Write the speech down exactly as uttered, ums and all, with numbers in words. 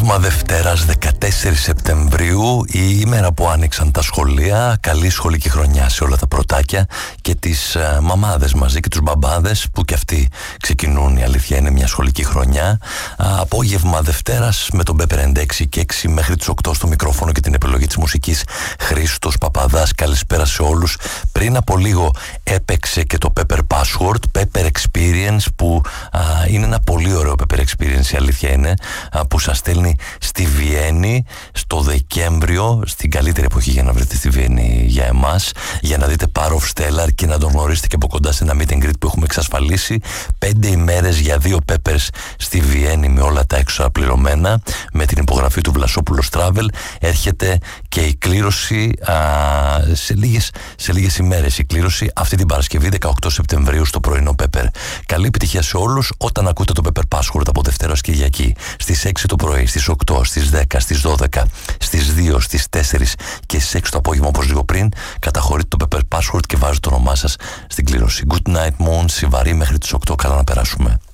Απόγευμα Δευτέρας δεκατέσσερις Σεπτεμβρίου, η ημέρα που άνοιξαν τα σχολεία. Καλή σχολική χρονιά σε όλα τα πρωτάκια και τις uh, μαμάδες μαζί και τους μπαμπάδες που και αυτοί ξεκινούν. Η αλήθεια είναι μια σχολική χρονιά. uh, Απόγευμα Δευτέρας με τον Pepper ενενήντα έξι και έξι μέχρι τις οκτώ στο μικρόφωνο και την επιλογή της μουσικής Χρήστος Παπαδάς. Καλησπέρα σε όλους. Πριν από λίγο έπαιξε και το Pepper Password, Pepper Experience, που uh, είναι ένα πολύ ωραίο Pepper Experience, η αλήθεια είναι, uh, που σας στέλνει στη Βιέννη στο Δεκέμβριο, στην καλύτερη εποχή για να βρείτε στη Βιέννη για εμάς, για να δείτε Power of Stellar και να τον γνωρίσετε και από κοντά σε ένα meet and greet που έχουμε εξασφαλίσει. Πέντε ημέρες για δύο Peppers στη Βιέννη με όλα τα έξοδα πληρωμένα, με την υπογραφή του Βλασόπουλος Travel. Έρχεται και η κλήρωση α, σε, λίγες, σε λίγες ημέρες. Η κλήρωση αυτή την Παρασκευή δεκαοκτώ Σεπτεμβρίου στο πρωινό Pepper. Καλή επιτυχία σε όλους όταν ακούτε το Pepper Password από Δευτέρα ως Κυριακή. Στις έξι το πρωί, στις οκτώ, στις δέκα, στις δώδεκα, στις δύο, στις τέσσερις και στις έξι το απόγευμα, όπως λίγο πριν, καταχωρείτε το Pepper Password και βάζετε το όνομά σας στην κλήρωση. Good night, Moon, Σιβαρή μέχρι τις οκτώ. Καλά να περάσουμε.